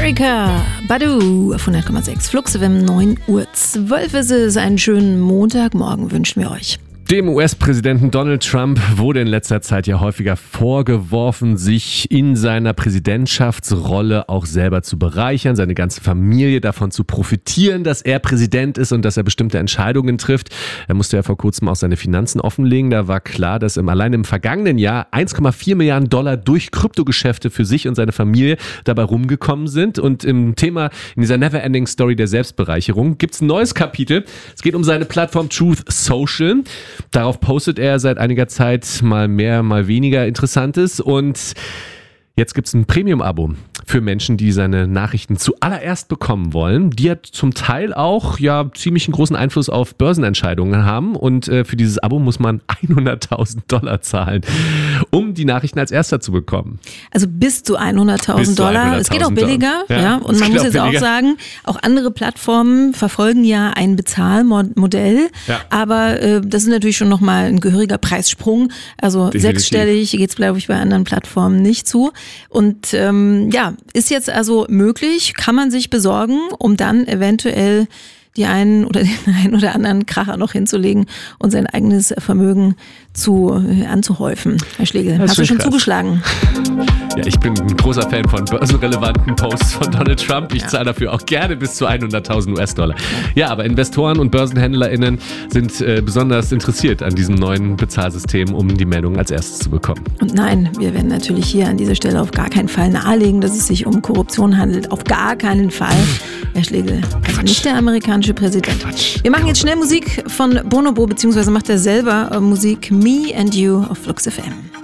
America, Badu auf 100,6 Flux FM 9:12 Uhr. Ist es. Einen schönen Montagmorgen wünschen wir euch. Dem US-Präsidenten Donald Trump wurde in letzter Zeit ja häufiger vorgeworfen, sich in seiner Präsidentschaftsrolle auch selber zu bereichern, seine ganze Familie davon zu profitieren, dass er Präsident ist und dass er bestimmte Entscheidungen trifft. Er musste ja vor kurzem auch seine Finanzen offenlegen. Da war klar, dass allein im vergangenen Jahr 1,4 Milliarden Dollar durch Kryptogeschäfte für sich und seine Familie dabei rumgekommen sind. Und im Thema, in dieser Never-Ending Story der Selbstbereicherung, gibt es ein neues Kapitel. Es geht um seine Plattform Truth Social. Darauf postet er seit einiger Zeit mal mehr, mal weniger Interessantes und jetzt gibt es ein Premium-Abo für Menschen, die seine Nachrichten zuallererst bekommen wollen, die ja zum Teil auch ziemlich einen großen Einfluss auf Börsenentscheidungen haben und für dieses Abo muss man $100.000 zahlen, um die Nachrichten als erster zu bekommen. Also bis zu $100.000. Es geht auch billiger, ja. Und man muss jetzt auch sagen, auch andere Plattformen verfolgen ja ein Bezahlmodell, aber das ist natürlich schon nochmal ein gehöriger Preissprung. Also definitiv. Sechsstellig geht es, glaube ich, bei anderen Plattformen nicht zu. Und ist jetzt also möglich, kann man sich besorgen, um dann eventuell den einen oder anderen Kracher noch hinzulegen und sein eigenes Vermögen anzuhäufen. Herr Schlegel, hast du schon zugeschlagen? Ja, ich bin ein großer Fan von börsenrelevanten Posts von Donald Trump. Ich zahle dafür auch gerne bis zu $100.000. Ja, aber Investoren und BörsenhändlerInnen sind besonders interessiert an diesem neuen Bezahlsystem, um die Meldungen als erstes zu bekommen. Und nein, wir werden natürlich hier an dieser Stelle auf gar keinen Fall nahelegen, dass es sich um Korruption handelt. Auf gar keinen Fall. Herr Schlegel, also nicht der amerikanische Präsident. Wir machen jetzt schnell Musik von Bonobo, beziehungsweise macht er selber Musik. Me and You auf Flux FM.